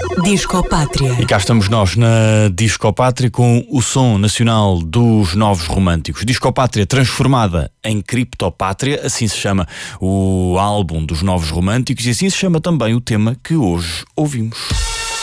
Discopátria. E cá estamos nós na Discopátria com o som nacional dos Novos Românticos. Discopátria transformada em Criptopátria, assim se chama o álbum dos Novos Românticos e assim se chama também o tema que hoje ouvimos.